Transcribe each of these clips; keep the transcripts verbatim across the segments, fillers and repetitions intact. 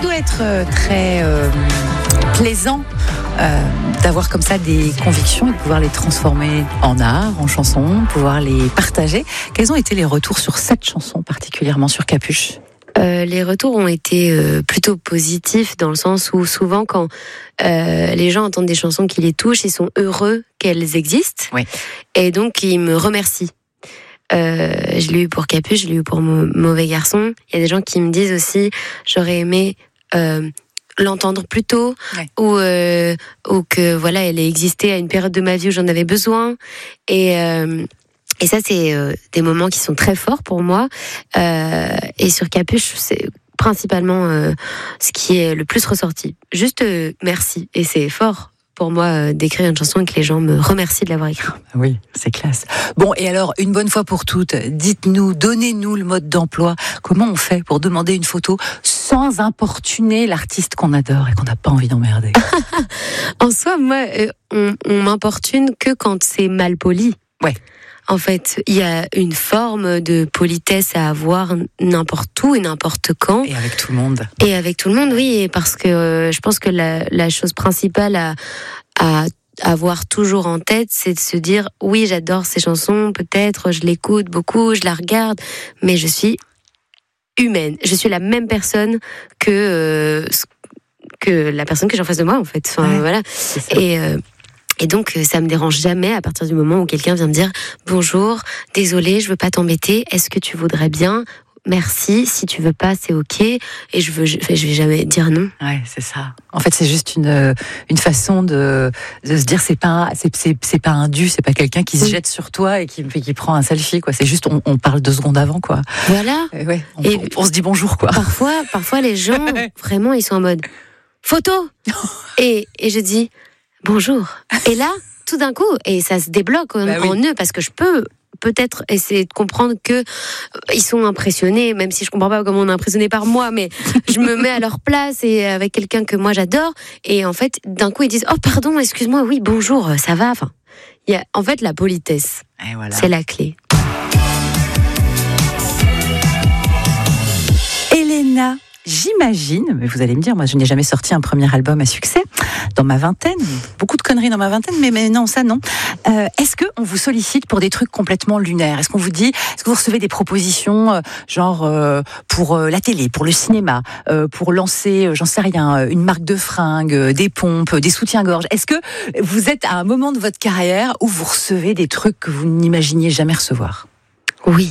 doit être euh, très euh, plaisant euh, d'avoir comme ça des convictions et de pouvoir les transformer en art, en chansons, pouvoir les partager. Quels ont été les retours sur cette chanson, particulièrement sur Capuche ? Euh, les retours ont été euh, plutôt positifs, dans le sens où souvent quand euh, les gens entendent des chansons qui les touchent, ils sont heureux qu'elles existent, oui. Et donc ils me remercient. Euh, je l'ai eu pour Capuche, je l'ai eu pour Mo- Mauvais Garçon. Il y a des gens qui me disent aussi, j'aurais aimé euh, l'entendre plus tôt, ouais. ou, euh, ou que voilà, elle ait existé à une période de ma vie où j'en avais besoin. Et euh, Et ça, c'est euh, des moments qui sont très forts pour moi. Euh, et sur Capuche, c'est principalement euh, ce qui est le plus ressorti. Juste euh, merci. Et c'est fort pour moi euh, d'écrire une chanson et que les gens me remercient de l'avoir écrite. Oui, c'est classe. Bon, et alors, une bonne fois pour toutes, dites-nous, donnez-nous le mode d'emploi. Comment on fait pour demander une photo sans importuner l'artiste qu'on adore et qu'on n'a pas envie d'emmerder ? En soi, moi, euh, on, on m'importune que quand c'est mal poli. Ouais. En fait, il y a une forme de politesse à avoir n'importe où et n'importe quand. Et avec tout le monde. Et avec tout le monde, oui. Et parce que euh, je pense que la, la chose principale à, à avoir toujours en tête, c'est de se dire, oui, j'adore ces chansons, peut-être, je l'écoute beaucoup, je la regarde, mais je suis humaine. Je suis la même personne que, euh, que la personne que j'ai en face de moi, en fait. Enfin, ouais, voilà. Et... Euh, Et donc, ça me dérange jamais à partir du moment où quelqu'un vient me dire « Bonjour, désolé, je veux pas t'embêter, est-ce que tu voudrais bien ? Merci, si tu veux pas, c'est ok. » Et je veux, je, je vais jamais dire non. Ouais, c'est ça. En fait, c'est juste une une façon de de se dire c'est pas c'est c'est c'est pas un dû, c'est pas quelqu'un qui se oui. jette sur toi et qui qui prend un selfie quoi. C'est juste on, on parle deux secondes avant quoi. Voilà. Et ouais. On, et on, on se dit bonjour quoi. Parfois, parfois les gens vraiment ils sont en mode photo. et et je dis bonjour. Et là, tout d'un coup, et ça se débloque en, bah oui. en eux, parce que je peux peut-être essayer de comprendre que euh, ils sont impressionnés, même si je comprends pas comment on est impressionné par moi, mais je me mets à leur place et avec quelqu'un que moi j'adore, et en fait, d'un coup, ils disent « Oh, pardon, excuse-moi, oui, bonjour, ça va ?» Enfin, il y a, en fait, la politesse, voilà. C'est la clé. Elena, j'imagine, mais vous allez me dire, moi je n'ai jamais sorti un premier album à succès, dans ma vingtaine, beaucoup de conneries dans ma vingtaine, mais, mais non, ça non. Euh, est-ce qu'on vous sollicite pour des trucs complètement lunaires ? Est-ce qu'on vous dit, est-ce que vous recevez des propositions, euh, genre euh, pour euh, la télé, pour le cinéma, euh, pour lancer, euh, j'en sais rien, une marque de fringues, euh, des pompes, des soutiens-gorge ? Est-ce que vous êtes à un moment de votre carrière où vous recevez des trucs que vous n'imaginiez jamais recevoir ? Oui.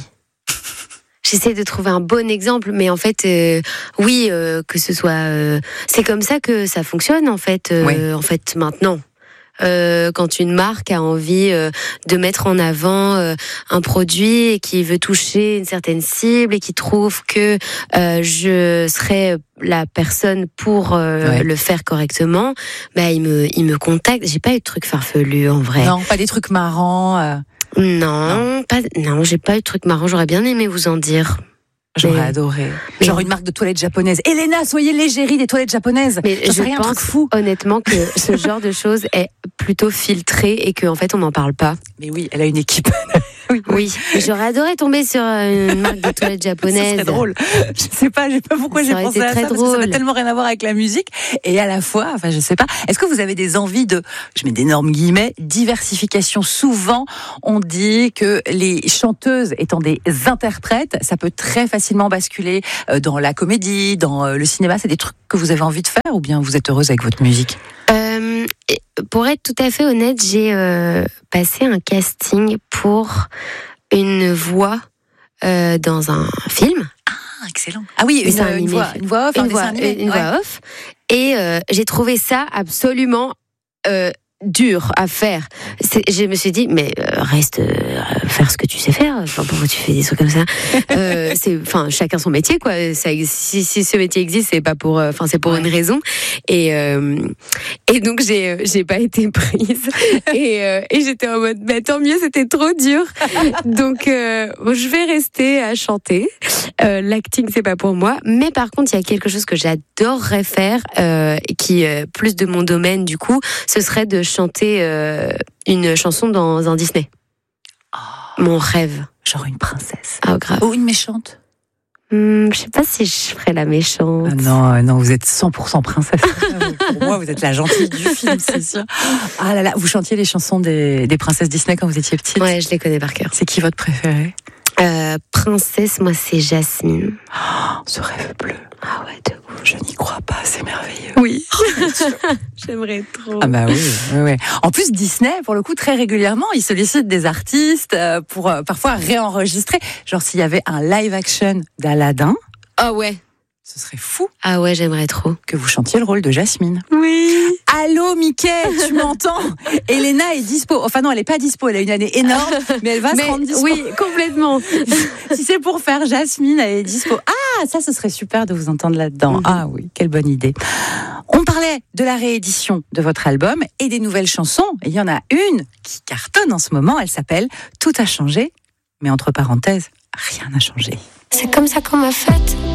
J'essaie de trouver un bon exemple, mais en fait, euh, oui, euh, que ce soit, euh, c'est comme ça que ça fonctionne en fait. Euh, oui. En fait, maintenant, euh, quand une marque a envie euh, de mettre en avant euh, un produit et qui veut toucher une certaine cible et qui trouve que euh, je serais la personne pour euh, ouais. le faire correctement, bah il me, il me contacte. J'ai pas eu de trucs farfelus en vrai. Non, pas des trucs marrants. Euh... Non, non, pas, non, j'ai pas eu de truc marrant. J'aurais bien aimé vous en dire. J'aurais mais... adoré. Mais... Genre une marque de toilettes japonaises. Elena, soyez l'égérie des toilettes japonaises. Mais je, je rien, pense un truc fou. Honnêtement que ce genre de choses est plutôt filtré et qu'en fait on m'en parle pas. Mais oui, elle a une équipe. oui, oui. Mais j'aurais adoré tomber sur une marque de toilettes japonaises. C'est drôle. Je sais pas, je sais pas pourquoi j'ai pensé à ça, parce que ça n'a tellement rien à voir avec la musique. Et à la fois, enfin je sais pas, est-ce que vous avez des envies de, je mets d'énormes guillemets, diversification ? Souvent, on dit que les chanteuses étant des interprètes, ça peut très facilement basculer dans la comédie, dans le cinéma. C'est des trucs que vous avez envie de faire ou bien vous êtes heureuse avec votre musique ? euh, Pour être tout à fait honnête, j'ai euh, passé un casting pour une voix euh, dans un film. Ah, excellent. Ah oui, une, une, une, voix, une voix off, une, voix, une, une ouais. voix off. Et euh, j'ai trouvé ça absolument euh, dur à faire. C'est, je me suis dit, mais euh, reste euh, faire ce que tu sais faire. Enfin, pourquoi tu fais des trucs comme ça ? euh, c'est, enfin, chacun son métier, quoi. Ça, si, si ce métier existe, c'est pas pour, enfin, c'est pour ouais. une raison. Et euh, et donc j'ai j'ai pas été prise. et euh, et j'étais en mode, bah tant mieux, c'était trop dur. donc euh, bon, je vais rester à chanter. Euh, l'acting, c'est pas pour moi. Mais par contre, il y a quelque chose que j'adorerais faire, euh, qui est plus de mon domaine du coup. Ce serait de chanter euh, une chanson dans un Disney. Oh, mon rêve. Genre une princesse. Ah, grave. Ou une méchante. Hmm, je sais pas si je ferais la méchante. Ah non, non, vous êtes cent pour cent princesse. Pour moi, vous êtes la gentille du film, c'est sûr. Ah là là, vous chantiez les chansons des, des princesses Disney quand vous étiez petite. Ouais, je les connais par cœur. C'est qui votre préférée? Euh, princesse, moi, c'est Jasmine. Oh, ce rêve bleu. Ah ouais, de ouf. Je n'y crois pas, c'est merveilleux. Oui. J'aimerais trop. Ah bah oui, oui, oui. En plus, Disney, pour le coup, très régulièrement, ils sollicitent des artistes pour euh, parfois réenregistrer. Genre, s'il y avait un live action d'Aladin, Ah ouais. ce serait fou Ah ouais, j'aimerais trop. que vous chantiez le rôle de Jasmine. Oui. Allô, Mickey, tu m'entends? Elena est dispo. Enfin non, elle n'est pas dispo, elle a une année énorme, mais elle va Mais se rendre dispo. oui, complètement. Si c'est pour faire Jasmine, elle est dispo. Ah, ça, ce serait super de vous entendre là-dedans. Mm-hmm. Ah oui, quelle bonne idée. On parlait de la réédition de votre album et des nouvelles chansons. Et il y en a une qui cartonne en ce moment. Elle s'appelle Tout a changé, mais entre parenthèses, rien n'a changé. C'est comme ça qu'on m'a faite.